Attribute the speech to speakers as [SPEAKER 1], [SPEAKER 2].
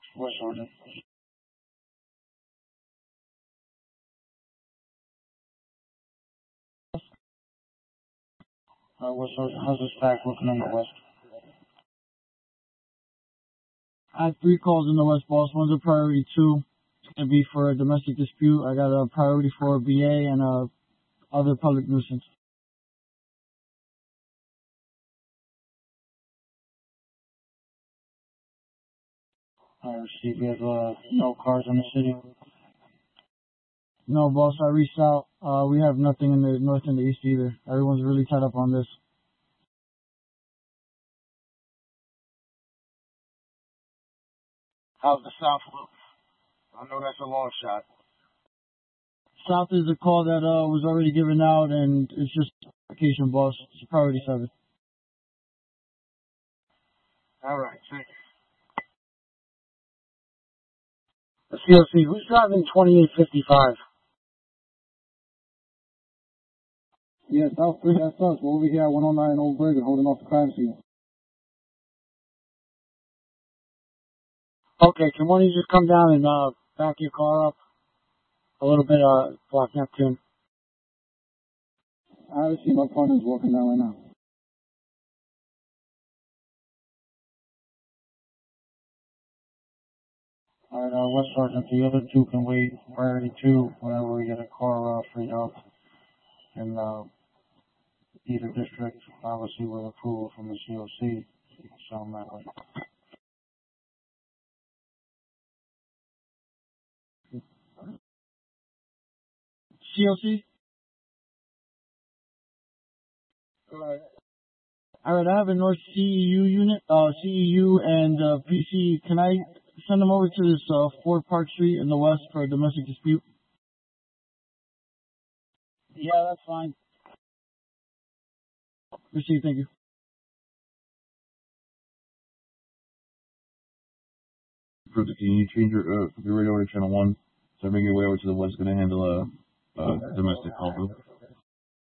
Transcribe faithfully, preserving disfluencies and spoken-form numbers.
[SPEAKER 1] West Sergeant. Uh, West Sergeant, how's this stack looking on the west? I have three calls in the west, boss. One's a priority two. It's going to be for a domestic dispute. I got a priority for B A and a other public nuisance. I received. We have uh, no cars in the city. No, boss. I reached out. Uh, we have nothing in the north and the east either. Everyone's really tied up on this.
[SPEAKER 2] How's the south look? I know that's a long shot.
[SPEAKER 1] South is a call that uh, was already given out, and it's just vacation, boss. It's a priority seven.
[SPEAKER 2] All right, thank you.
[SPEAKER 3] The C O C, who's driving twenty-eight fifty-five?
[SPEAKER 1] Yes, South three, that's us. We're over here at one oh nine Old Bergen holding off the crime scene.
[SPEAKER 3] Okay, can one of you just come down and uh, back your car up a little bit, uh, block Neptune?
[SPEAKER 1] I haven't seen my partners walking down right now. Alright, uh, West Sergeant, the other two can wait. Priority two, whenever we get a car uh, free up in uh, either district, obviously with approval from the C O C, you can sell them that way.
[SPEAKER 3] C O C?
[SPEAKER 1] Alright.
[SPEAKER 3] Alright, I have a North C E U unit, uh, C E U and uh, P C. Can I send them over to this uh, Ford Park Street in the west for a domestic dispute?
[SPEAKER 1] Yeah, that's fine.
[SPEAKER 3] Receive, thank you.
[SPEAKER 4] Can you change your, uh, your radio to channel one? So make your way over to the west, going to handle a, a domestic call.